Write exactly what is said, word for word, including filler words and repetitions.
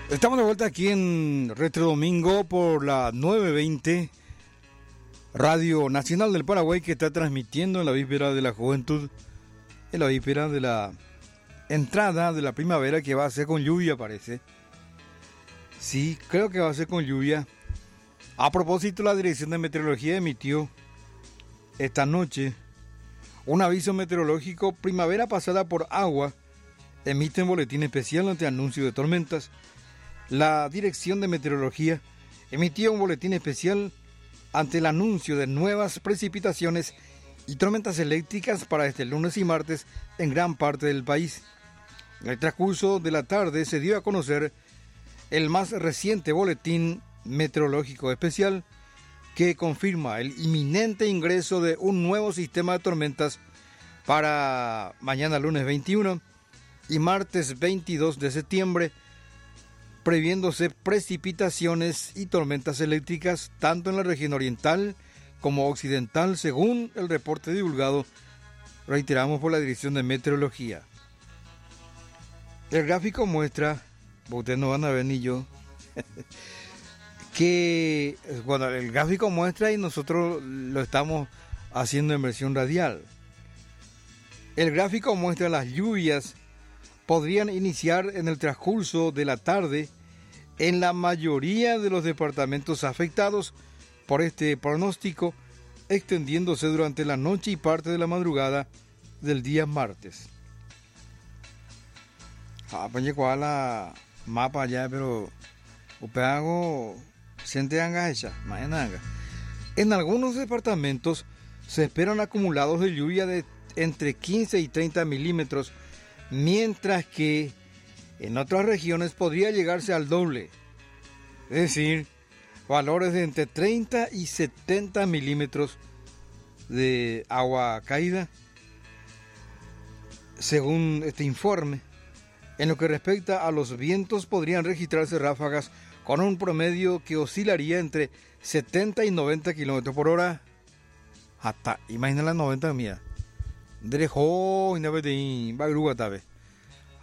Estamos de vuelta aquí en Retro Domingo por la nueve veinte, Radio Nacional del Paraguay, que está transmitiendo en la víspera de la juventud, en la víspera de la entrada de la primavera, que va a ser con lluvia, parece. Sí, creo que va a ser con lluvia. A propósito, la Dirección de Meteorología emitió esta noche un aviso meteorológico: primavera pasada por agua. Emiten boletín especial ante anuncio de tormentas. La Dirección de Meteorología emitió un boletín especial ante el anuncio de nuevas precipitaciones y tormentas eléctricas para este lunes y martes en gran parte del país. En el transcurso de la tarde se dio a conocer el más reciente boletín meteorológico especial, que confirma el inminente ingreso de un nuevo sistema de tormentas para mañana lunes veintiuno y martes veintidós de septiembre, previéndose precipitaciones y tormentas eléctricas tanto en la región oriental como occidental, según el reporte divulgado, reiteramos, por la Dirección de Meteorología. El gráfico muestra, ustedes no van a ver ni yo, que bueno, el gráfico muestra y nosotros lo estamos haciendo en versión radial. El gráfico muestra las lluvias podrían iniciar en el transcurso de la tarde en la mayoría de los departamentos afectados por este pronóstico, extendiéndose durante la noche y parte de la madrugada del día martes. Ah, pues llegó a la mapa ya, pero upeago siente anga hecha, mañana anga. En algunos departamentos se esperan acumulados de lluvia de entre quince y treinta milímetros, mientras que en otras regiones podría llegarse al doble, es decir, valores de entre treinta y setenta milímetros de agua caída, según este informe. En lo que respecta a los vientos, podrían registrarse ráfagas con un promedio que oscilaría entre setenta y noventa kilómetros por hora. Hasta, imagina las noventa mía. Derecho, y no vete, va a tabe.